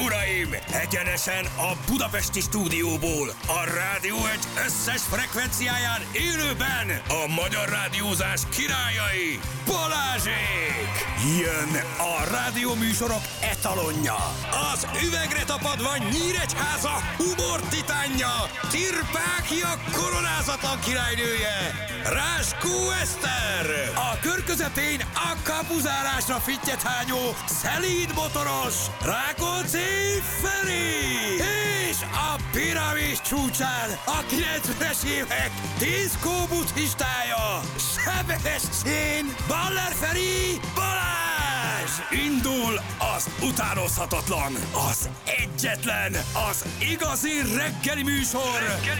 uraim! Egyenesen a budapesti stúdióból, a Rádió Egy összes frekvenciáján élőben a magyar rádiózás királyai, Balázsék! Jön a rádióműsorok etalonja, az üvegre tapadva Nyíregyháza humor titánja, Tirpáki a koronázatlan királynője, Ráskó Eszter, a kör közepén a kapuzárásra fittyet hányó, szelíd motoros, Rákóczi Feri, és a piramis csúcsán a 90-es évek diszkó buddhistája, Sebestyén Baller Feri Balázs! Indul az utánozhatatlan, az egyetlen, az igazi reggeli műsor,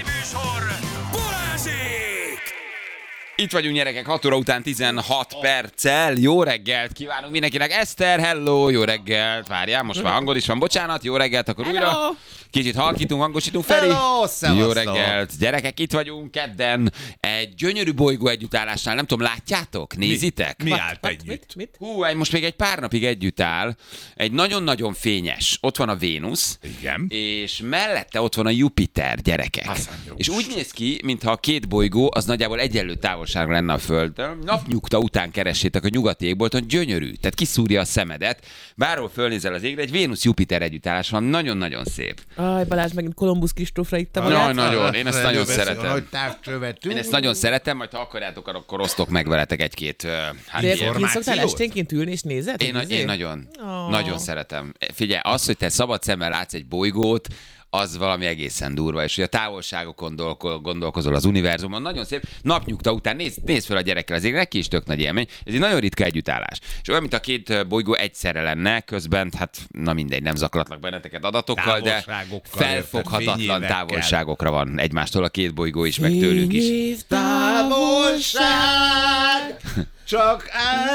Balázsék! Itt vagyunk, gyerekek, 6 óra után 16 perccel. Jó reggelt kívánunk mindenkinek. Eszter, hello, jó reggelt. Várjál, most már hangod is van, bocsánat. Jó reggelt, akkor hello. Újra. Kicsit halkítunk, hangosítunk, Feri. Hello, szevasztok. Jó reggelt. Gyerekek, itt vagyunk kedden egy gyönyörű bolygó együttállásnál. Nem tudom, látjátok? Nézitek? Mi állt együtt? Mit? Most még egy pár napig együtt áll. Egy nagyon-nagyon fényes. Ott van a Vénusz. Igen. És mellette ott van a Jupiter, gyerekek. Aztán És úgy néz ki, mintha a két bolygó az nagyjából egyenlő távolságra lenne a Földön. Napnyugta után keressétek a nyugati égbolton, gyönyörű. Tehát kiszúrja a szemedet. Bárhol fölnézel az égre, egy Vénusz-Jupiter együttállás van. Nagyon-nagyon szép. Aj, Balázs, megint Kolumbusz Kristófra itt a magát. Nagyon, én ezt nagyon szeretem. Távcsövetünk. Én ezt nagyon szeretem, majd ha akarjátok, akkor osztok meg veletek egy-két De ilyen. ki szoktál esténként ülni és nézed? Én nagyon szeretem. Figyelj, az, hogy te szabad szemmel látsz egy bolygót, az valami egészen durva, és hogy a távolságokon gondolkozol az univerzumon, nagyon szép. Napnyugta után nézd fel a gyerekkel az égre, neki is tök nagy élmény. Ez egy nagyon ritka együttállás. És olyan, mint a két bolygó egyszerre lenne, közben, hát na mindegy, nem zaklatlak benneteket adatokkal, de felfoghatatlan távolságokra van egymástól a két bolygó is, meg tőlük is. Távolság, csak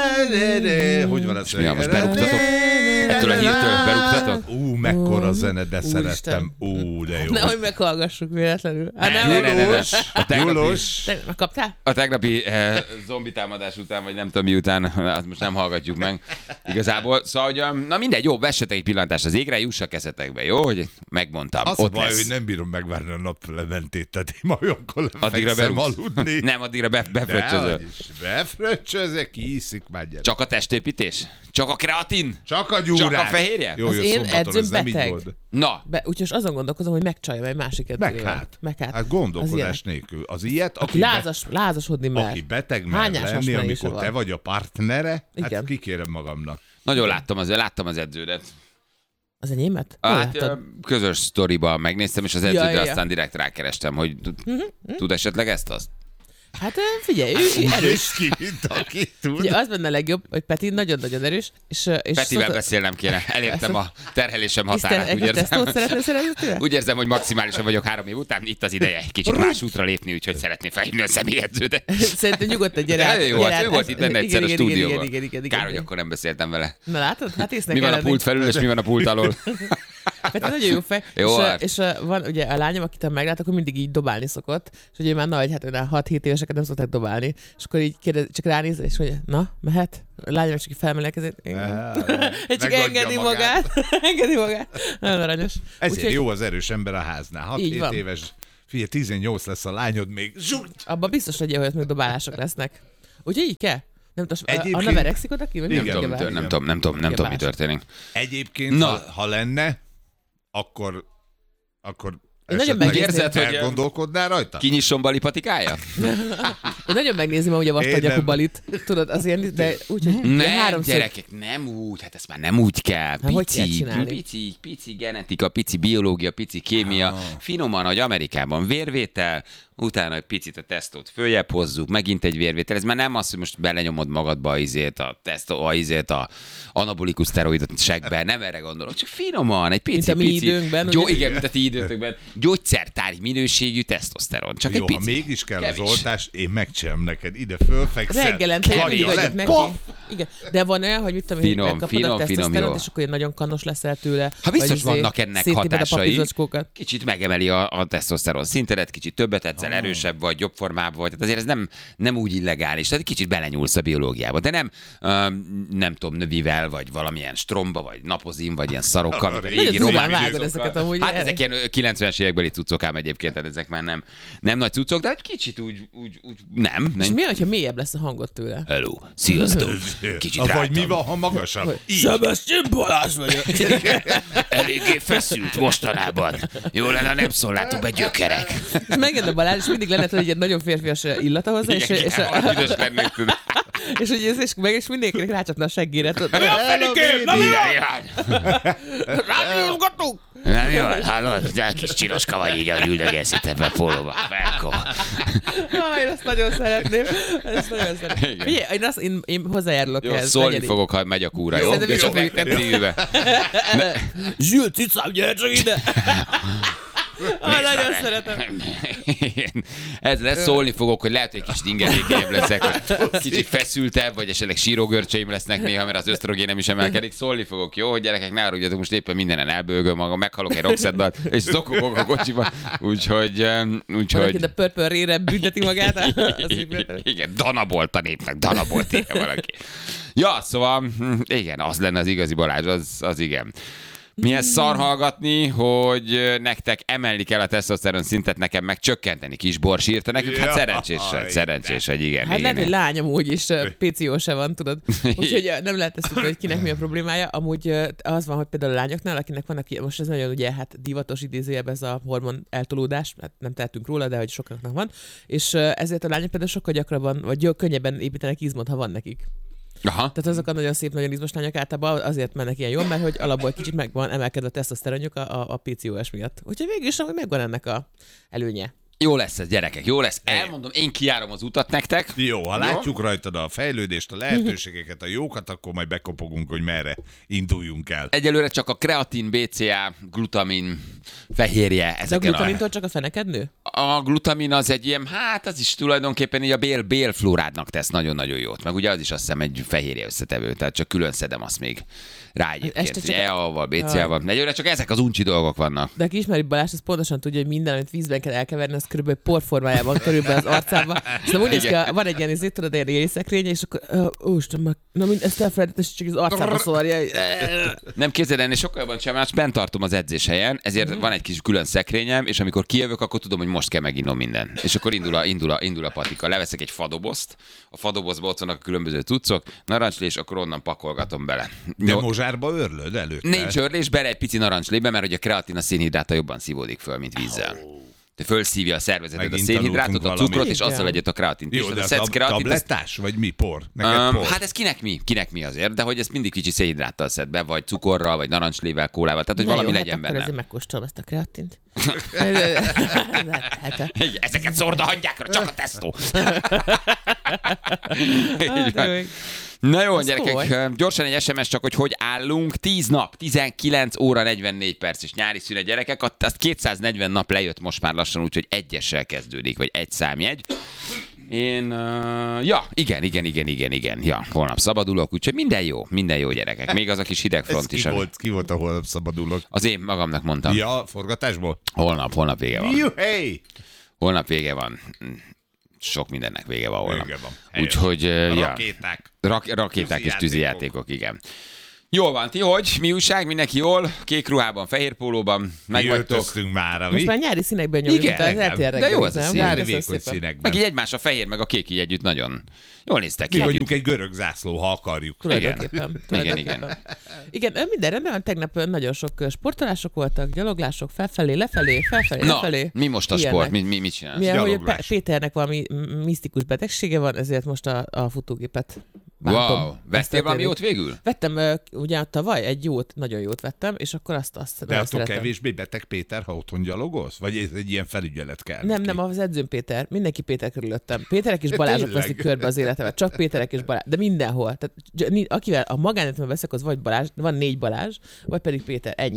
hogy van ez? Mi van, most berúgtatok? Ettől a hírtől berúgtatok? Mekkora zene, de szerettem. De jó. Nehogy meghallgassuk véletlenül. Ne. Gyulus. Kaptál? A tegnapi zombi támadás után, vagy nem tudom miután, azt most nem hallgatjuk meg igazából. Szóval, hogy na mindegy, jó, vessetek egy pillantást az égre, jussak eszetekbe, jó? Hogy megmondtam. Az ott a baj, lesz. hogy nem bírom megvárni a naplementét, tehát én majd olyankor Addigra lefekszem berúgsz. aludni. Nem, addigra befröccsözöl. Befröccsözök, kiiszik már gyerek. Csak a testépítés? Csak a kreatin? Csak a gyúrás. Csak a fehérje? Jó, Az én szombaton edzőm ez nem így beteg. volt. Na, Úgyhogy most azon gondolkozom, hogy megcsaljam egy másik edzőjével. Meghát. Hát Az gondolkodás ilyen. nélkül. Az ilyet, Aki lázasodni mer. aki beteg mer Hányás lenni, hasmenése amikor te van? vagy a partnere, Igen. hát kikérem magamnak. nagyon láttam az edződet. Az enyémet? Hol Hát láttad? közös sztoriban megnéztem, és az edződre Ja. aztán direkt rákerestem, hogy tud esetleg ezt-azt? Hát figyelj, ő erős. Ki, mint aki tud. Ugye az benne a legjobb, hogy Peti nagyon-nagyon erős, és Petivel beszélnem kéne. Elértem a terhelésem határát, úgy érzem. Tesztót szeretnél szerezni tőle? Úgy érzem, hogy maximálisan vagyok 3 év után, itt az ideje egy kicsit más útra lépni, úgyhogy szeretném felhívni a személyedződet. Szerintem nyugodtan gyere át. De jó, gyere hát ő át. volt itt benne egyszer a Igen, stúdióban. igen. Kár, hogy akkor nem beszéltem vele. Na látod? Hát észnek Mi van a kell pult felül, és mi van a pult alól? Peti nagyon jó fej. Jó arc. és van ugye a lányom, akit meglát, akkor mindig így dobálni szokott, és ugye már nagy, hát 6-7 éveseket nem szokták dobálni, és akkor így kérdez, csak ránéz, és mondja, na, mehet? A lányom csak így felmelek, ezért csak engedi magát. Engedi magát. Nagyon aranyos. Ezért Úgyhogy jó az erős ember a háznál. Így 6-7 van. éves, figyelj, 18 lesz a lányod még. abban biztos legyen, hogy ott még dobálások lesznek. Úgyhogy így kell? Nem tudom, Egyébként- Anna verekszik oda ki? Vagy Igen. nem Nem tudom, mi történik. Egyébként, Na. ha lenne, akkor Én nagyon esetleg megérzed, hogy- elgondolkodnál rajta? Kinyisson Bali patikája? Én nagyon megnézem, hogy a Én vastagyakú nem. balit. Tudod, az ilyen, de úgy, hogy Nem, háromszor... gyerekek, nem úgy, hát ezt már nem úgy kell. Hát hogy kell csinálni? Pici genetika, pici biológia, pici kémia, finoman, hogy Amerikában vérvétel, utána egy picit a tesztót följebb hozzuk, megint egy vérvétel. Ez már nem az, hogy most belenyomod magadba a anabolikus szteroidot segbe, nem erre gondolok, csak finoman, egy pici. Mint a mi időnkben, Jó, ugye? igen, mint a ti időtökben. gyógyszertári minőségű tesztoszteron. Csak jó, egy pici. Ha mégis kell kevés. az oltás, én megcsinálom neked. Ide fölfekszel. Reggelente mindig adjuk neki. Igen. De van olyan, hogy mit tudom, hogy megkapod a tesztoszteront, és akkor nagyon kanos leszel tőle. Ha biztos vannak ennek hatásai, a kicsit megemeli a tesztoszteron szintedet, kicsit többet edzel, erősebb vagy, jobb formában vagy. Tehát azért ez nem úgy illegális, tehát kicsit belenyúlsz a biológiába, de nem tudom, növivel, vagy valamilyen stromba, vagy napozin, vagy ilyen szarokkal. Vágod ezeket amúgy. Hát ezek ilyen 90-es évekbeli cuccok ám egyébként, tehát ezek már nem nagy cuccok, de egy kicsit úgy nem. És mi, hogyha mélyebb lesz a hangot tőle? Hello, sziasztok, kicsit rátam. Vagy mi van, ha magasabb? Sebestyén Balázs vagyok. Eléggé feszült mostanában. Jó lenne, nem szólnátok be gyökerek. És megint a Balázs, és mindig lenne egy ilyen nagyon férfias illata hozzá, és mindenkinek rácsapna a seggére. Mi a fenikém? Na mi van? Rádiózgatunk! Nem jó, hallod? De kis csiroska vagy így, ahogy üldögélsz itt ebben a pólóba. Felkó. Én ezt nagyon szeretném. Figyelj, én hozzájárulok jó, ehhez. Szólni fogok, ha megy a kúra, jó? De csak megtettél. Zsül, cicám, gyere csak ide! Nagyon szeretem. Ezzel szólni fogok, hogy lehet, hogy egy kicsit ingerlékenyebb leszek, hogy kicsit feszültebb, vagy esetleg sírógörcseim lesznek néha, mert az ösztrogénem is emelkedik. Szólni fogok, jó, hogy gyerekek, ne haragudjatok, most éppen mindenen elbőgöm magam, meghalok egy rockszetben, és zokogok a kocsiban. Úgyhogy... Valaki a Purple Rain-re bünteti magát. Igen, danabolt a népnek, danabolt írja valaki. Ja, szóval igen, az lenne az igazi Balázs, az igen. Milyen szar hallgatni, hogy nektek emelni kell a tesztoszteron szintet, nekem meg csökkenteni. Kis Bors írta nekünk, hát szerencsés, hogy igen. Hát lehet, hogy lányom úgy is PCO se van, tudod. Úgyhogy nem lehet ezt tudni, hogy kinek mi a problémája. Amúgy az van, hogy például a lányoknál, akinek vannak, most ez nagyon ugye hát divatos idézőjebb ez a hormon eltolódás, hát nem tehetünk róla, de hogy sokaknak van, és ezért a lányok például sokkal gyakrabban, vagy könnyebben építenek izmot, ha van nekik. Aha. Tehát azok a nagyon szép, nagyon izmos lányok általában azért mennek ilyen jól, mert hogy alapból kicsit meg van emelkedve a tesztoszteronjuk a PCOS miatt. Úgyhogy végül is megvan ennek a előnye. Jó lesz ez, gyerekek, jó lesz. Elmondom, én kijárom az utat nektek. Jó, ha látjuk rajtad a fejlődést, a lehetőségeket, a jókat, akkor majd bekopogunk, hogy merre induljunk el. Egyelőre csak a kreatin, BCA, glutamin, fehérje. De a glutamintól csak a feneked nő? A glutamin az egy ilyen, hát az is tulajdonképpen így a bélflórádnak tesz nagyon-nagyon jót. Meg ugye az is azt hiszem egy fehérje összetevő, tehát csak külön szedem azt még rá egyébként. EA-val, BCA-val. Egyelőre csak ezek az uncsi dolgok vannak. De aki ismeri Balázs, az pontosan tudja, hogy minden, amit vízben kell elkeverni, az körülbelül porformájában kerül be az arcába. És nem úgy néz ki, van egy ilyen izét, tudod, ilyen szekrénye, és akkor ezt elfelejtett, és csak az arcába szórja. Nem képzeld, ennél sokkal jobban sem, mert bent tartom az edzéshelyen, ezért van egy kis külön szekrényem, és amikor kijövök, akkor tudom, hogy most kell meginnom minden. És akkor indul a patika. Leveszek egy fadobozt, a fadobozban ott vannak a különböző cuccok, narancslé, és akkor onnan pakolgatom bele. De mozsárba örlöd előtte? Nincs örlés, bele egy pici narancslébe, mert hogy a kreatin a szénhidráta jobban szívódik föl, mint vízzel. Te fölszívja a szervezeted a szénhidrátot, a cukrot, és azzal egyet a kreatint. Jó, de tablettás, vagy mi? Por? Por? Hát ez kinek mi azért, de hogy ezt mindig kicsi szénhidráttal szed be, vagy cukorral, vagy narancslével, kólával, tehát hogy valami legyen benne. Azért megkóstolom ezt a kreatint. Ezeket szórda hagyják, csak a tesztó. Na jó, gyerekek, gyorsan egy SMS csak, hogy állunk. 10 nap, 19 óra 44 perc és nyári szünet, gyerekek. Azt 240 nap lejött most már lassan, úgyhogy egyessel kezdődik, vagy egy számjegy. Igen. Ja, holnap szabadulok, úgyhogy minden jó, gyerekek. Még az a kis hidegfront is. Ki volt a holnap szabadulok? Az én magamnak mondtam. Ja, forgatásból? Holnap vége van. Juhé! Holnap vége van. Sok mindennek vége van holnap. Vége van. Úgyhogy... Rakéták. Rakéták és tűzijátékok, igen. Jól van, ti hogy? Mi újság? Mindenki jól? Kék ruhában, fehér pólóban? Megvagytok már, most már nyári színekben nyomjuk. Igen, de jó ez a nyári vékony színekben. Meg így egymás a fehér, meg a kék így együtt nagyon jól néztek ki. Mi vagyunk egy görög zászló, ha akarjuk. Tulajdonképpen. Igen, minden rendben, tegnap nagyon sok sportolások voltak, gyaloglások, felfelé, lefelé. Na, mi most a sport? Mit csinálsz? Milyen, hogy Péternek valami misztikus betegsége van, ezért most a futógépet bántom. Wow, vettél valami jót végül? Vettem, ugye tavaly egy jót, nagyon jót vettem, és akkor azt de attól kevésbé beteg Péter, ha otthon gyalogolsz? Vagy ez egy ilyen felügyelet kell? Nem, az edzőm Péter. Mindenki Péter körülöttem. Péterek és Balázsok veszik körbe az életemet. Csak Péterek és Balázs. De mindenhol. Tehát akivel a magánéletemben veszek, az vagy Balázs, van 4 Balázs, vagy pedig Péter. Ennyi.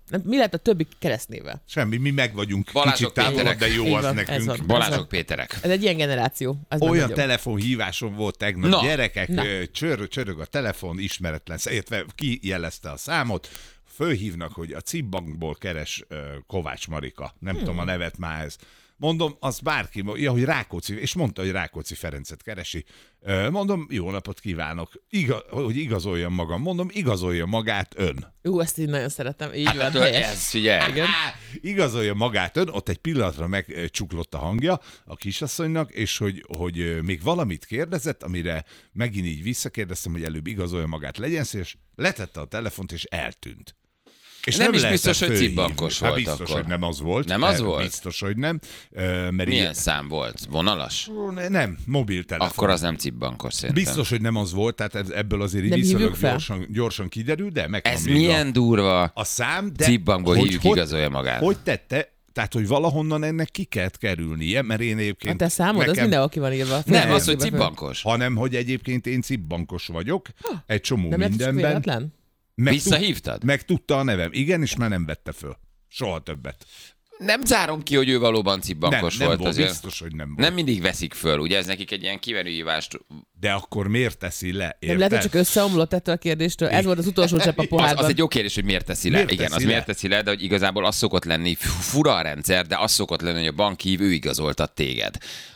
Mi lehet a többi keresztnével? Semmi, mi meg vagyunk Balázsok kicsit távolabb, Péterek. de jó Így az van, ez nekünk. van. Balázsok Péterek. Ez egy ilyen generáció. Az Olyan nagyon. telefonhívásom volt tegnap, Na. gyerekek, Na. csörög a telefon, ismeretlen, illetve kijelezte a számot, fölhívnak, hogy a CIP bankból keres Kovács Marika. Nem tudom a nevet már ez. Mondom, az bárki, hogy Rákóczi, és mondta, hogy Rákóczi Ferencet keresi. Mondom, jó napot kívánok, hogy igazoljam magam. Mondom, igazolja magát ön. Ezt így nagyon szeretem. Így van, Hát helyes. ez, figyelj. Igen. Igazolja magát ön, ott egy pillanatra megcsuklott a hangja a kisasszonynak, és hogy még valamit kérdezett, amire megint így visszakérdeztem, hogy előbb igazolja magát, legyen szíves, letette a telefont, és eltűnt. És Nem is lehetett biztos, hogy fölhívni. CIP-bankos Hát volt biztos, akkor. hogy nem az volt. Nem az volt? Biztos, hogy nem. Mert Milyen szám volt? Vonalas? Nem, mobiltelefon. Akkor az nem CIP-bankos szerintem. Biztos, hogy nem az volt, tehát ebből azért így Nem hívjuk viszonylag fel? gyorsan kiderül, de megvan Ez még milyen durva. a szám, de CIP-bankból hívjuk, igazolja magát. Hogy tette? Tehát, hogy valahonnan ennek ki kellett kerülnie, mert én egyébként... A te számod, az mindenhol ki van írva. Nem, az, hogy Föl- CIP-bankos. Hanem, hogy egyébként én CIP-bankos vagyok, egy csomó Nem lett csak mindenben. véletlen? Visszahívtad? Meg tudta a nevem. Igen, és már nem vette föl. Soha többet. Nem zárom ki, hogy ő valóban CIP-bankos nem volt volt, azért. biztos, hogy nem volt. Nem mindig veszik föl, ugye ez nekik egy ilyen kiverőhívást. De akkor miért teszi le? Érted? Nem lehet, hogy csak összeomlott ettől a kérdéstől? Ez volt az utolsó csepp a Az pohárban. egy jó kérdés, hogy miért teszi le. Miért Igen, teszi az le? miért teszi le, de hogy igazából az szokott lenni, fura a rendszer, de az szokott lenni, hogy a bankhív, ő igazoltat téged.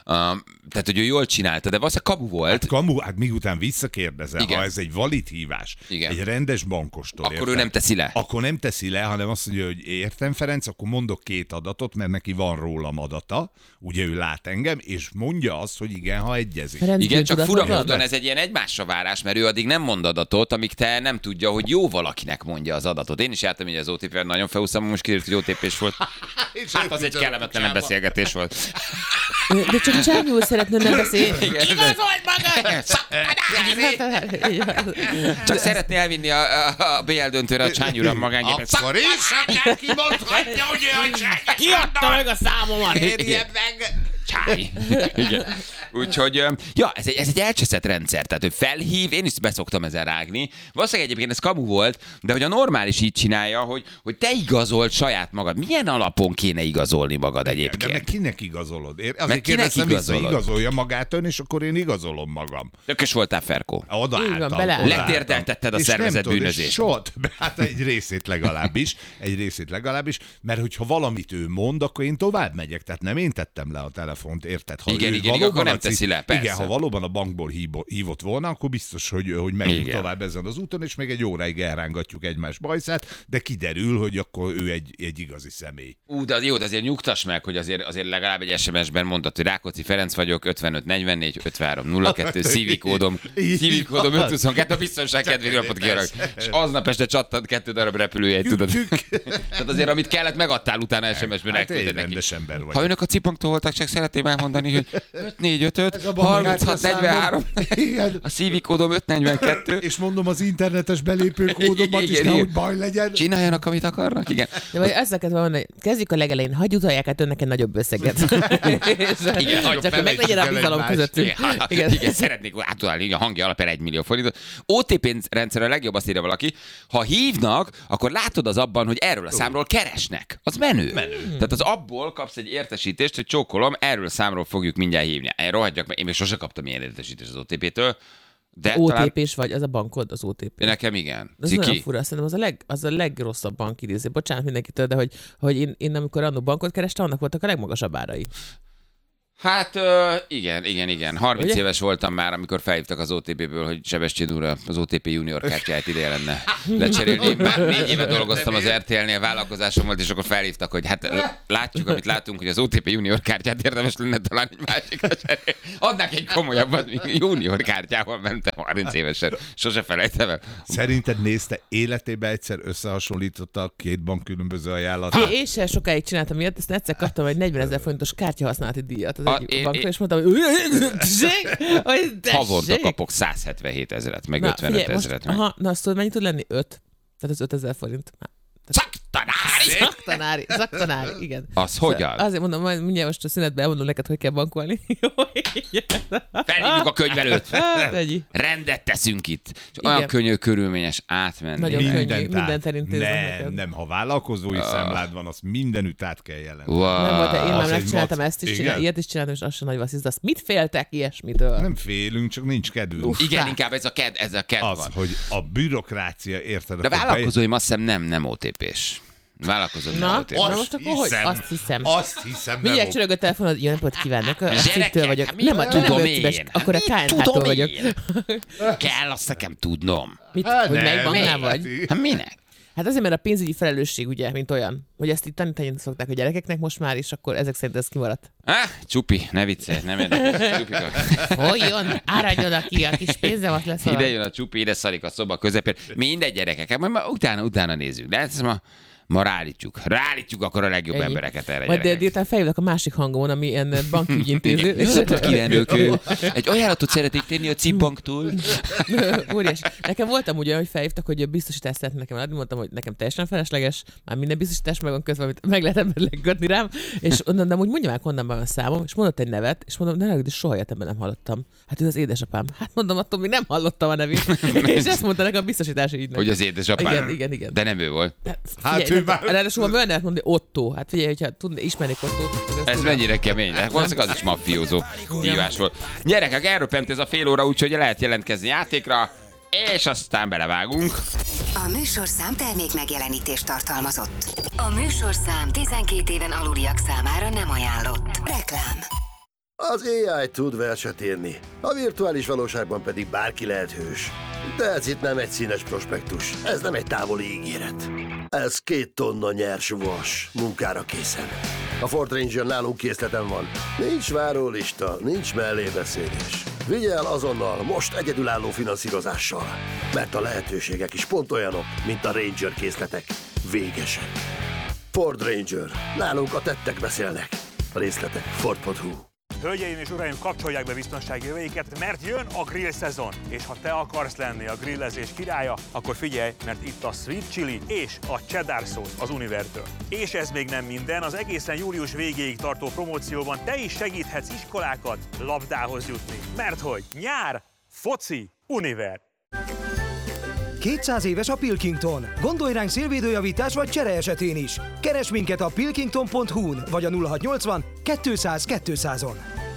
Tehát, hogy ő jól csinálta, de valószínűleg kamu volt. Kamu, hát miután visszakérdezel, Igen. ha ez egy valid hívás, Igen. egy rendes bankostól, Akkor ő érted? nem teszi le. Akkor nem teszi le, hanem azt mondja, hogy értem, Ferenc, akkor mondok 2 adatot, mert neki van rólam adata, ugye ő lát engem, és mondja azt, hogy igen, ha egyezik. Ferenc Igen, csak bűntudatlan fura vagy? módon ez egy ilyen egymásra várás, mert ő addig nem mond adatot, amíg te nem tudja, hogy jó valakinek mondja az adatot. Én is jártam, hogy az OTP-ben nagyon felúsztam, most kiderült, hogy OTP-s volt. Hát az egy kellemetlen beszélgetés volt. De csak Csányúl szeretne nem beszélni. Igazold magad! Csak szeretné elvinni a BL döntőre a Csány uram magánképpen. Akkor is mindenki mondhatja, hogy ő a Csány. Ki adta meg a számomat? Érje meg! Csány. Igen. Úgyhogy, ja, ez egy elcseszett rendszer, tehát hogy felhív, én is beszoktam ezen rágni. Valószínűleg egyébként ez kamu volt, de hogy a normális így csinálja, hogy te igazold saját magad. Milyen alapon kéne igazolni magad De meg egyébként? kinek igazolod? Azért kinek kérdeztem vissza, igazolod? igazolja magát ön, és akkor én igazolom magam. Tökös voltál, Ferkó. Így van, beleálltam. Letérdeltetted a És nem szervezett tudod, és bűnözést. Soha többet, hát egy részét legalábbis, mert hogyha valamit ő mond, akkor én tovább megyek, tehát nem én tettem le a telefont, érted? Ha Igen, ő igen, valóban akkor nem a cip- teszi le, persze. Igen, ha valóban a bankból hívott volna, akkor biztos, hogy megyünk Igen. tovább ezen az úton, és még egy óráig elrángatjuk egymás bajszát, de kiderül, hogy akkor ő egy igazi személy. De jó, de azért nyugtass meg, hogy azért legalább egy SMS-ben mondtad, hogy Rákóczi Ferenc vagyok, 55 44 53 02, szívikódom 522, a biztonság kedvéért napot kívánok. És aznap este csattant 2 darab repülőjegy, tudod. Tehát azért, amit kellett, megadtál utána SMS-ben, Hát én elküldted neki. rendes ember Ha vagyok. önök a cipanktól voltak, csak szeretném elmondani, hogy 5455 36 43, Igen. a szívikódom 542. És mondom az internetes belépőkódomat is, Igen, nehogy igen. baj legyen. Csináljanak, amit akarnak, igen. De vagy ezzel kell mondani, kezdjük a legelején, hagyj utalják át önnek egy nagyobb összeget. Igen, Csak hogy meglegyen a bizalom közöttünk. Igen, szeretnék átudálni a hangja alapján 1 millió forintot. OTP rendszer a legjobb, azt írja valaki, ha hívnak, akkor látod az abban, hogy erről a számról keresnek. Az menő. Tehát az abból kapsz egy értesítést, hogy csókolom, erről a számról fogjuk mindjárt hívni. Én rohadjak meg, én még sose kaptam ilyen értesítést az OTP-től. De talán OTP-s vagy, az a bankod, az OTP. nekem igen. Ez nagyon Ciki. fura, szerintem az a legrosszabb bankidéző. Bocsánat mindenkitől, de hogy én amikor annó bankot kerestem, annak voltak a legmagasabb árai. Hát igen. 30 Ugye? éves voltam már, amikor felhívtak az OTP-ből, hogy Sebestyén úr az OTP junior kártyáját ideje lenne lecserélni. Már 4 éve dolgoztam az RTL-nél, vállalkozásom volt, és akkor felhívtak, hogy hát látjuk, amit látunk, hogy az OTP junior kártyát érdemes lenne talán egy másikra cserélni. Adnák egy komolyabbat, junior kártyával mentem 30 évesen. Sose felejtem el. Szerinted nézte életében egyszer összehasonlította a 2 bank különböző ajánlatot? Én sem sokáig csináltam ilyet, aztán egyszer kaptam egy 40 000 forintos kártyahasználati díjat az egyik bankra, és mondtam, hogy Havonta kapok 177 000, meg 55 000. Aha, na azt tudod, mennyi tud lenni? 5. Tehát az 5000 forint. Szaktanári, igen. Az hogyan? Azért mondom, majd mindjárt most a szünetben elmondom neked, hogy kell bankolni. Jó, Felhívjuk a könyvelőt. Ennyi. Rendet teszünk itt. És Igen. olyan könnyű, körülményes átmenni. Nagyon könnyű. Mindent át. elintéznek neked. Nem, ha vállalkozói számlád van, azt mindenütt át kell jelenteni. Wow. Nem volt, de én Az már egy megcsináltam mac. ezt is, Igen? ilyet is csináltam, és az sem nagy vasszisz, de azt mit féltek ilyesmitől? Nem félünk, csak nincs kedvünk. Igen, inkább ez a kedv Az, van. hogy a bürokrácia, érted? De akkor vállalkozóim azt hiszem nem OTP-s. Vállalkozóim nem Na, OTP-s. most akkor hogy? Azt hiszem. Azt hiszem, nem Mindjárt csörög a telefonod, jó napot kívánok, a Gyerekek, Cég-től vagyok. hát mi Nem, tudom nem én? szíves, akkor a Hát mi KNH-tól tudom vagyok. én? Kell azt nekem tudnom. Mit? Hát Hogy nem, melyik banknál miért? vagy? Hát minek? Hát azért, mert a pénzügyi felelősség, ugye, mint olyan, hogy ezt itt tanítani szokták a gyerekeknek most már, és akkor ezek szerint ez kimaradt. Csupi, ne viccelj, nem érdekes. Csupika. Folyjon, áradjon aki, a kis pénzemat lesz Ide valami. jön a csupi, ide szarik a szoba közepén. Mindegy, gyerekek, majd utána nézzük. De ezt ma ráállítjuk akkor a legjobb Ennyi. embereket erre, Majd gyerekek. délután feljövök a másik hangomon, ami ilyen bankügyintéző. És kívánok, egy ajánlatot szeretnék tenni a CIP banktól. Óriási. Nekem voltam ugye, hogy felhívtak, hogy a biztosítást szeretnék nekem adni, mondtam, hogy nekem teljesen felesleges, már minden biztosítás meg van közben, amit meg lehet emberleg kötni rám, és onnan, de úgy mondja már, honnan van a számom, és mondott egy nevet, és mondom, ne, de soha életemben nem hallottam. Hát ő az édesapám. Hát mondom, attól még nem hallottam a nevét. És ezt mondta nekem a biztosítási ügynek. Hogy az édesapám. Igen. De nem ő volt. Hát ő már... Ráadásul már lehet mondani Otto. Hát figyelj, hogyha ismernék Ottót. akkor ezt Ez tudom. mennyire kemény. Hát valószínűleg az is mafiózó hívás volt. Gyerekek, elröpent ez a fél óra, úgyhogy lehet jelentkezni játékra, és aztán belevágunk. A műsorszám termék megjelenítést tartalmazott. A műsorszám 12 éven aluliak számára nem ajánlott. Reklám. Az AI tud verset írni, a virtuális valóságban pedig bárki lehet hős. De ez itt nem egy színes prospektus, ez nem egy távoli ígéret. Ez 2 tonna nyers vas, munkára készen. A Ford Ranger nálunk készleten van. Nincs várólista, nincs mellébeszélés. Vigye el azonnal, most egyedülálló finanszírozással. Mert a lehetőségek is pont olyanok, mint a Ranger készletek. Végesek. Ford Ranger. Nálunk a tettek beszélnek. A részletek Ford.hu. Hölgyeim és uraim, kapcsolják be biztonsági öveiket, mert jön a grill szezon. És ha te akarsz lenni a grillezés királya, akkor figyelj, mert itt a Sweet Chili és a Cheddar Sauce az Univertől. És ez még nem minden, az egészen július végéig tartó promócióban te is segíthetsz iskolákat labdához jutni. Mert hogy nyár, foci, Univer. 200 éves a Pilkington. Gondolj ránk szélvédőjavítás vagy csere esetén is. Keres minket a pilkington.hu-n vagy a 0680 200 200-on.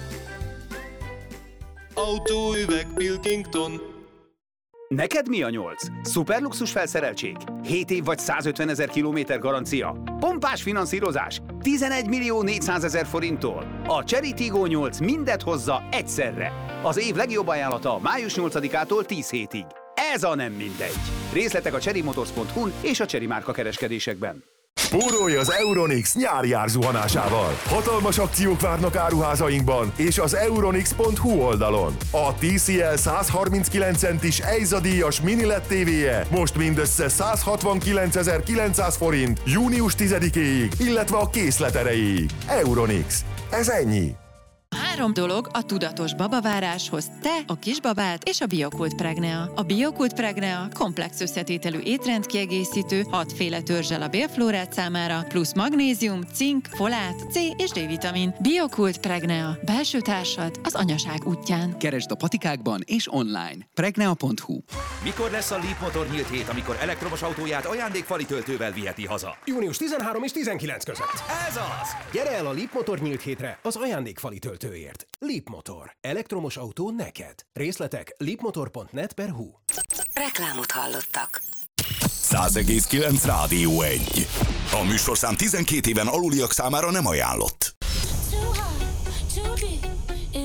Autóüveg Pilkington. Neked mi a 8? Szuperluxus felszereltség? 7 év vagy 150 000 kilométer garancia? Pompás finanszírozás? 11 400 000 forinttól? A Chery Tiggo 8 mindet hozza egyszerre. Az év legjobb ajánlata május 8-ától 10 hétig. Ez a nem mindegy. Részletek a cherrymotors.hu-n és a Chery márka kereskedésekben. Spórolj az Euronix nyári árzuhanásával. Hatalmas akciók várnak áruházainkban és az euronix.hu oldalon. A TCL 139 centis EIZA díjas mini LED TV-je most mindössze 169.900 forint június 10-éig, illetve a készlet erejéig. Euronix. Ez ennyi. 3 dolog a tudatos babaváráshoz: te, a kisbabád és a Biokult Pregnea. A Biokult Pregnea komplex összetételű étrendkiegészítő, 6 féle törzsel a bélflórát számára, plusz magnézium, cink, folát, C és D-vitamin. Biokult Pregnea. Belső társad az anyaság útján. Keresd a patikákban és online. Pregnea.hu. Mikor lesz a Leap Motor nyílt hét, amikor elektromos autóját ajándékfali töltővel viheti haza? Június 13 és 19 között. Ez az! Gyere el a Leap Motor nyílt hétre az ajándékfali töltőért. Leap Motor. Elektromos autó neked. Részletek leapmotor.net/hu. Reklámot hallottak. 100,9 Rádió 1. A műsorszám 12 éven aluliak számára nem ajánlott.